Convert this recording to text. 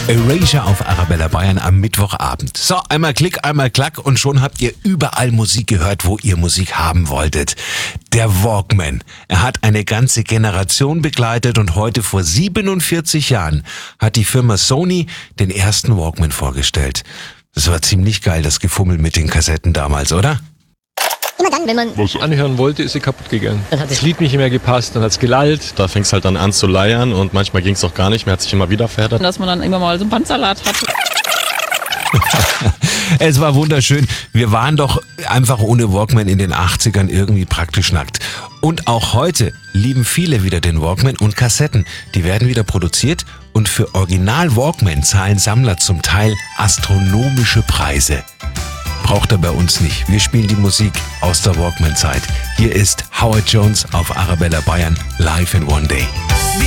Erasure auf Arabella Bayern am Mittwochabend. So, einmal Klick, einmal Klack und schon habt ihr überall Musik gehört, wo ihr Musik haben wolltet. Der Walkman. Er hat eine ganze Generation begleitet und heute vor 47 Jahren hat die Firma Sony den ersten Walkman vorgestellt. Das war ziemlich geil, das Gefummel mit den Kassetten damals, oder? Immer dann, wenn man Was anhören wollte, ist sie kaputt gegangen. Dann hat das Lied nicht mehr gepasst, dann hat es gelallt. Da fing es halt dann an zu leiern und manchmal ging es auch gar nicht mehr, hat sich immer wieder verheddert. Dass man dann immer mal so einen Bandsalat hat. Es war wunderschön. Wir waren doch einfach ohne Walkman in den 80ern irgendwie praktisch nackt. Und auch heute lieben viele wieder den Walkman und Kassetten. Die werden wieder produziert und für Original Walkman zahlen Sammler zum Teil astronomische Preise. Braucht er bei uns nicht. Wir spielen die Musik aus der Walkman-Zeit. Hier ist Howard Jones auf Arabella Bayern live in One Day.